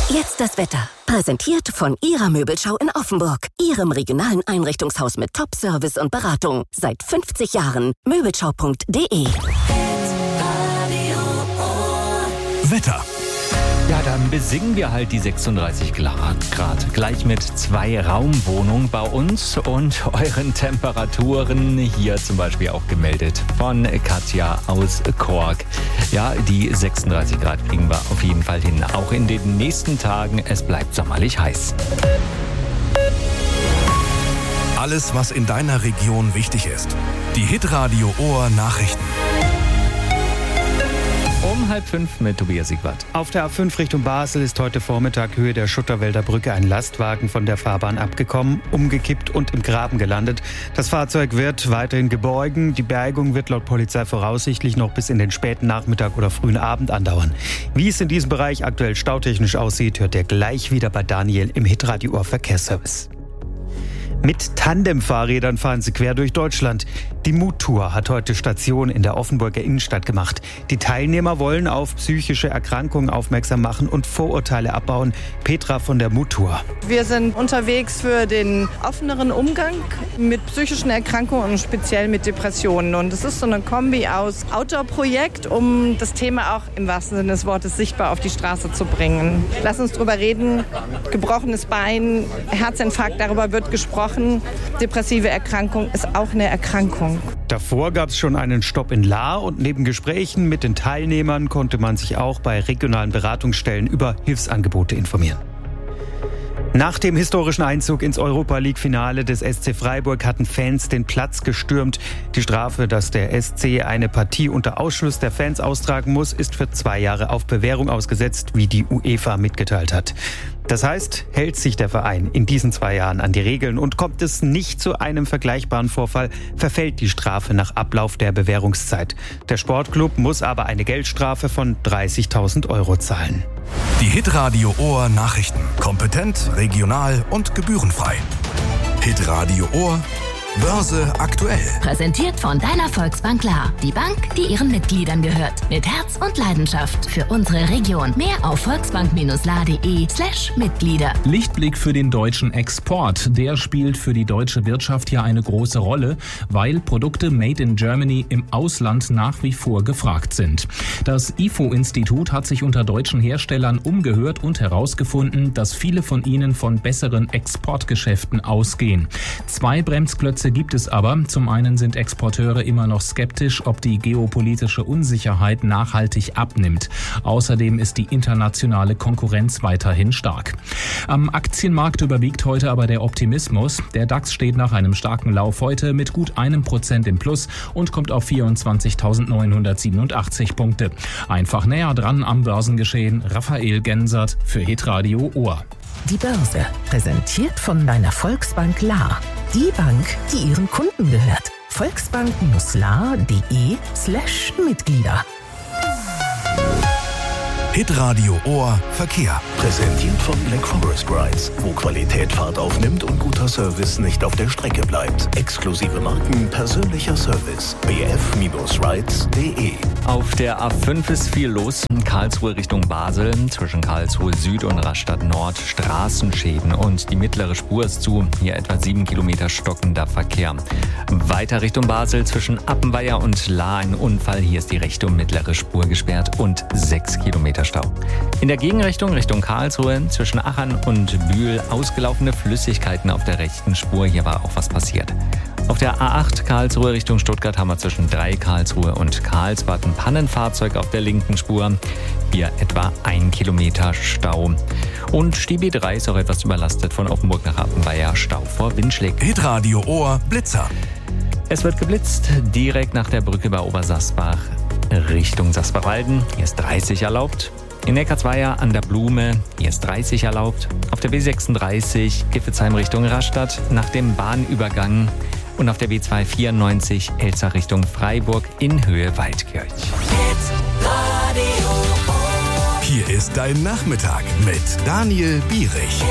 Jetzt das Wetter. Präsentiert von Ihrer Möbelschau in Offenburg. Ihrem regionalen Einrichtungshaus mit Top-Service und Beratung. Seit 50 Jahren. Möbelschau.de. Wetter. Ja, dann besingen wir halt die 36 Grad. Gleich mit 2 Raumwohnungen bei uns und euren Temperaturen. Hier zum Beispiel auch gemeldet von Katja aus Kork. Ja, die 36 Grad kriegen wir auf jeden Fall hin. Auch in den nächsten Tagen. Es bleibt sommerlich heiß. Alles, was in deiner Region wichtig ist. Die Hitradio Ohr Nachrichten. Um 4:30 mit Tobias Siegwart. Auf der A5 Richtung Basel ist heute Vormittag Höhe der Schutterwälder Brücke ein Lastwagen von der Fahrbahn abgekommen, umgekippt und im Graben gelandet. Das Fahrzeug wird weiterhin geborgen. Die Bergung wird laut Polizei voraussichtlich noch bis in den späten Nachmittag oder frühen Abend andauern. Wie es in diesem Bereich aktuell stautechnisch aussieht, hört ihr gleich wieder bei Daniel im Hitradio Ohr Verkehrsservice. Mit Tandemfahrrädern fahren sie quer durch Deutschland. Die Mut-Tour hat heute Station in der Offenburger Innenstadt gemacht. Die Teilnehmer wollen auf psychische Erkrankungen aufmerksam machen und Vorurteile abbauen. Petra von der Mut-Tour. Wir sind unterwegs für den offeneren Umgang mit psychischen Erkrankungen und speziell mit Depressionen. Und es ist so eine Kombi aus Outdoor-Projekt, um das Thema auch im wahrsten Sinne des Wortes sichtbar auf die Straße zu bringen. Lass uns drüber reden. Gebrochenes Bein, Herzinfarkt, darüber wird gesprochen. Depressive Erkrankung ist auch eine Erkrankung. Davor gab es schon einen Stopp in Lahr und neben Gesprächen mit den Teilnehmern konnte man sich auch bei regionalen Beratungsstellen über Hilfsangebote informieren. Nach dem historischen Einzug ins Europa-League-Finale des SC Freiburg hatten Fans den Platz gestürmt. Die Strafe, dass der SC eine Partie unter Ausschluss der Fans austragen muss, ist für 2 Jahre auf Bewährung ausgesetzt, wie die UEFA mitgeteilt hat. Das heißt, hält sich der Verein in diesen 2 Jahren an die Regeln und kommt es nicht zu einem vergleichbaren Vorfall, verfällt die Strafe nach Ablauf der Bewährungszeit. Der Sportclub muss aber eine Geldstrafe von 30.000 € zahlen. Die Hitradio Ohr Nachrichten. Kompetent, regional und gebührenfrei. Hitradio Ohr. Börse aktuell. Präsentiert von deiner Volksbank Lahr. Die Bank, die ihren Mitgliedern gehört. Mit Herz und Leidenschaft für unsere Region. Mehr auf volksbank-lahr.de/Mitglieder. Lichtblick für den deutschen Export. Der spielt für die deutsche Wirtschaft ja eine große Rolle, weil Produkte made in Germany im Ausland nach wie vor gefragt sind. Das IFO-Institut hat sich unter deutschen Herstellern umgehört und herausgefunden, dass viele von ihnen von besseren Exportgeschäften ausgehen. 2 Bremsklötze gibt es aber. Zum einen sind Exporteure immer noch skeptisch, ob die geopolitische Unsicherheit nachhaltig abnimmt. Außerdem ist die internationale Konkurrenz weiterhin stark. Am Aktienmarkt überwiegt heute aber der Optimismus. Der DAX steht nach einem starken Lauf heute mit gut 1% im Plus und kommt auf 24.987 Punkte. Einfach näher dran am Börsengeschehen. Raphael Gensert für Hitradio Ohr. Die Börse, präsentiert von deiner Volksbank Lahr. Die Bank, die ihren Kunden gehört. Volksbank-lahr.de/Mitglieder. Hitradio Ohr Verkehr. Präsentiert von Black Forest Rides, wo Qualität Fahrt aufnimmt und guter Service nicht auf der Strecke bleibt. Exklusive Marken, persönlicher Service. bf-rides.de. Auf der A5 ist viel los. Karlsruhe Richtung Basel. Zwischen Karlsruhe Süd und Rastatt Nord Straßenschäden und die mittlere Spur ist zu. Hier etwa 7 Kilometer stockender Verkehr. Weiter Richtung Basel zwischen Appenweier und Lahr ein Unfall. Hier ist die rechte und mittlere Spur gesperrt und 6 Kilometer Stau. In der Gegenrichtung Richtung Karlsruhe zwischen Achern und Bühl ausgelaufene Flüssigkeiten auf der rechten Spur. Hier war auch was passiert. Auf der A8 Karlsruhe Richtung Stuttgart haben wir zwischen Karlsruhe und Karlsbad ein Pannenfahrzeug auf der linken Spur. Hier etwa 1 Kilometer Stau. Und die B3 ist auch etwas überlastet von Offenburg nach Appenweier. Stau vor Windschlägen. Hitradio Ohr Blitzer. Es wird geblitzt direkt nach der Brücke bei Obersasbach Richtung Sasbachwalden. Hier ist 30 erlaubt. In Neckartsweier an der Blume, hier ist 30 erlaubt. Auf der B36 Giffelsheim Richtung Rastatt nach dem Bahnübergang. Und auf der B294 Elzach Richtung Freiburg in Höhe Waldkirch. Hier ist dein Nachmittag mit Daniel Bierich.